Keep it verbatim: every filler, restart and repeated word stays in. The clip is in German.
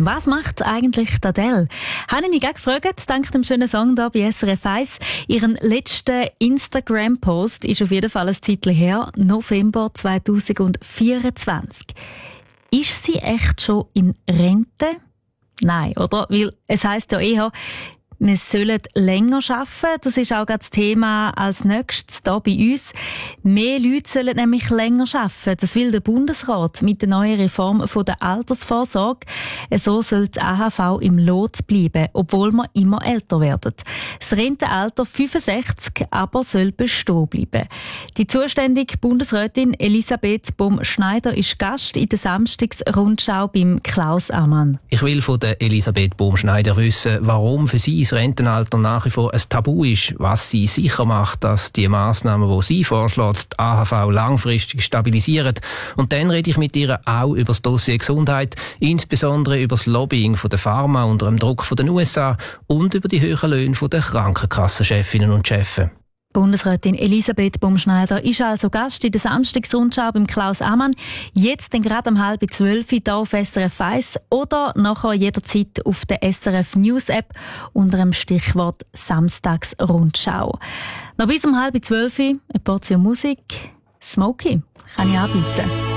Was macht eigentlich Adele? Habe ich mich gerade gefragt, dank dem schönen Song hier bei S R F eins. Ihren letzten Instagram-Post ist auf jeden Fall ein Zeitchen her, November zweitausendvierundzwanzig. Ist sie echt schon in Rente? Nein, oder? Weil es heisst ja eher, wir sollen länger arbeiten. Das ist auch gerade das Thema als nächstes hier bei uns. Mehr Leute sollen nämlich länger arbeiten. Das will der Bundesrat mit der neuen Reform von der Altersvorsorge. So soll das A H V im Lot bleiben, obwohl wir immer älter werden. Das Rentenalter fünfundsechzig aber soll bestehen bleiben. Die zuständige Bundesrätin Elisabeth Bohm-Schneider ist Gast in der Samstagsrundschau beim Klaus Ammann. Ich will von der Elisabeth Bohm-Schneider wissen, warum für sie das Rentenalter nach wie vor ein Tabu ist, was sie sicher macht, dass die Massnahmen, die sie vorschlägt, die A H V langfristig stabilisieren. Und dann rede ich mit ihr auch über das Dossier Gesundheit, insbesondere über das Lobbying von der Pharma unter dem Druck von den U S A und über die höheren Löhne von den Krankenkassenchefinnen und Chefs. Bundesrätin Elisabeth Bohm-Schneider ist also Gast in der Samstagsrundschau beim Klaus Ammann. Jetzt dann gerade um halb zwölf hier auf S R F eins oder nachher jederzeit auf der S R F News App unter dem Stichwort Samstagsrundschau. Noch bis um halb zwölf eine Portion Musik. Smokey kann ich anbieten.